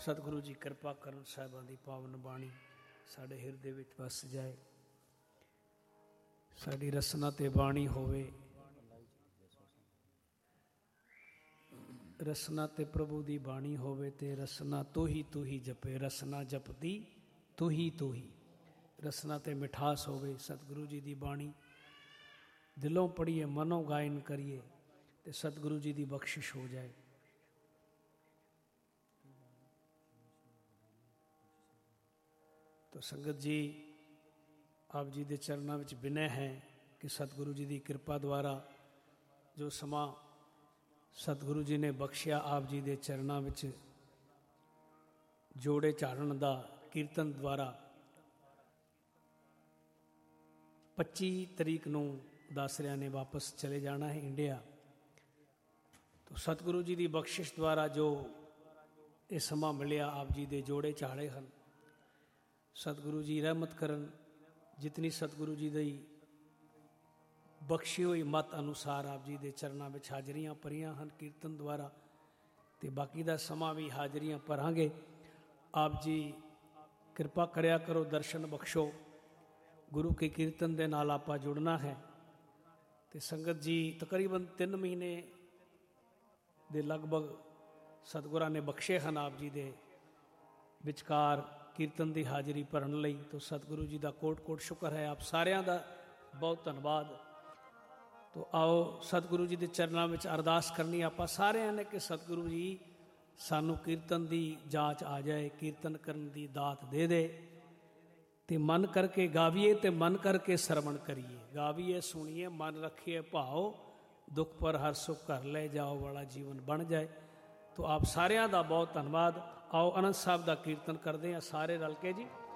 ਸਤਿਗੁਰੂ ਜੀ ਕਿਰਪਾ ਕਰਨ, ਸਾਹਿਬਾਂ ਦੀ ਪਾਵਨ ਬਾਣੀ ਸਾਡੇ ਹਿਰਦੇ ਵਿੱਚ ਵਸ ਜਾਏ। ਸਾਡੀ ਰਸਨਾ ਤੇ ਬਾਣੀ ਹੋਵੇ, ਰਸਨਾ ਤੇ ਪ੍ਰਭੂ ਦੀ ਬਾਣੀ ਹੋਵੇ ਤੇ ਰਸਨਾ ਤੂੰ ਹੀ ਜਪੇ। ਰਸਨਾ ਜਪਦੀ ਤੂੰ ਹੀ ਰਸਨਾ ਤੇ ਮਿਠਾਸ ਹੋਵੇ। ਸਤਿਗੁਰੂ ਜੀ ਦੀ ਬਾਣੀ ਦਿਲੋਂ ਪੜ੍ਹੀਏ, ਮਨੋਂ ਗਾਇਨ ਕਰੀਏ ਤੇ ਸਤਿਗੁਰੂ ਜੀ ਦੀ ਬਖਸ਼ਿਸ਼ ਹੋ ਜਾਏ। ਤੋ ਸੰਗਤ ਜੀ, ਆਪ ਜੀ ਦੇ ਚਰਨਾਂ ਵਿੱਚ ਬਿਨੈ ਹੈ ਕਿ ਸਤਿਗੁਰੂ ਜੀ ਦੀ ਕਿਰਪਾ ਦੁਆਰਾ ਜੋ ਸਮਾਂ ਸਤਿਗੁਰੂ ਜੀ ਨੇ ਬਖਸ਼ਿਆ ਆਪ ਜੀ ਦੇ ਚਰਨਾਂ ਵਿੱਚ ਜੋੜੇ ਝਾੜਨ ਦਾ, ਕੀਰਤਨ ਦੁਆਰਾ 25 ਤਰੀਕ ਨੂੰ ਦਾਸਰਿਆਂ ਨੇ ਵਾਪਸ ਚਲੇ ਜਾਣਾ ਹੈ ਇੰਡੀਆ। ਤੋ ਸਤਿਗੁਰੂ ਜੀ ਦੀ ਬਖਸ਼ਿਸ਼ ਦੁਆਰਾ ਜੋ ਇਹ ਸਮਾਂ ਮਿਲਿਆ, ਆਪ ਜੀ ਦੇ ਜੋੜੇ ਝਾੜੇ ਹਨ। ਸਤਿਗੁਰੂ ਜੀ ਰਹਿਮਤ ਕਰਨ, ਜਿਤਨੀ ਸਤਿਗੁਰੂ ਜੀ ਦੀ ਬਖਸ਼ੀ ਹੋਈ ਮਤ ਅਨੁਸਾਰ ਆਪ ਜੀ ਦੇ ਚਰਨਾਂ ਵਿੱਚ ਹਾਜ਼ਰੀਆਂ ਭਰੀਆਂ ਹਨ ਕੀਰਤਨ ਦੁਆਰਾ, ਅਤੇ ਬਾਕੀ ਦਾ ਸਮਾਂ ਵੀ ਹਾਜ਼ਰੀਆਂ ਭਰਾਂਗੇ। ਆਪ ਜੀ ਕਿਰਪਾ ਕਰਿਆ ਕਰੋ, ਦਰਸ਼ਨ ਬਖਸ਼ੋ। ਗੁਰੂ ਕੇ ਕੀਰਤਨ ਦੇ ਨਾਲ ਆਪਾਂ ਜੁੜਨਾ ਹੈ। ਅਤੇ ਸੰਗਤ ਜੀ, ਤਕਰੀਬਨ 3 ਮਹੀਨੇ ਦੇ ਲਗਭਗ ਸਤਿਗੁਰਾਂ ਨੇ ਬਖਸ਼ੇ ਹਨ ਆਪ ਜੀ ਦੇ ਵਿਚਕਾਰ ਕੀਰਤਨ ਦੀ ਹਾਜ਼ਰੀ ਭਰਨ ਲਈ। ਤੋ ਸਤਿਗੁਰੂ ਜੀ ਦਾ ਕੋਟ ਕੋਟ ਸ਼ੁਕਰ ਹੈ, ਆਪ ਸਾਰਿਆਂ ਦਾ ਬਹੁਤ ਧੰਨਵਾਦ। ਤੋ ਆਓ ਸਤਿਗੁਰੂ ਜੀ ਦੇ ਚਰਨਾਂ ਵਿੱਚ ਅਰਦਾਸ ਕਰਨੀ ਆਪਾਂ ਸਾਰਿਆਂ ਨੇ ਕਿ ਸਤਿਗੁਰੂ ਜੀ ਸਾਨੂੰ ਕੀਰਤਨ ਦੀ ਜਾਂਚ ਆ ਜਾਏ, ਕੀਰਤਨ ਕਰਨ ਦੀ ਦਾਤ ਦੇ ਦੇ, ਤੇ ਮਨ ਕਰਕੇ ਗਾਵੀਏ ਤੇ ਮਨ ਕਰਕੇ ਸਰਵਣ ਕਰੀਏ। ਗਾਵੀਏ, ਸੁਣੀਏ, ਮਨ ਰੱਖੀਏ ਭਾਓ, ਦੁੱਖ ਪਰ ਹਰ ਸੁੱਖ ਘਰ ਲੈ ਜਾਓ ਵਾਲਾ ਜੀਵਨ ਬਣ ਜਾਏ। ਤੋ ਆਪ ਸਾਰਿਆਂ ਦਾ ਬਹੁਤ ਧੰਨਵਾਦ। ਆਓ ਆਨੰਦ ਸਾਹਿਬ ਦਾ ਕੀਰਤਨ ਕਰਦੇ ਹਾਂ ਸਾਰੇ ਰਲ ਕੇ ਜੀ।